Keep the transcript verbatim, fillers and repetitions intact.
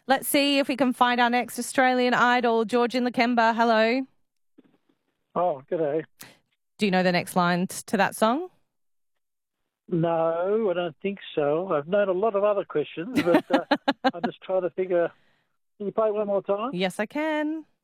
Let's see if we can find our next Australian Idol. George in Lakemba, hello. Oh, g'day. Do you know the next lines to that song? No, I don't think so. I've known a lot of other questions, but uh, I'm just trying to figure. Can you play it one more time? Yes, I can.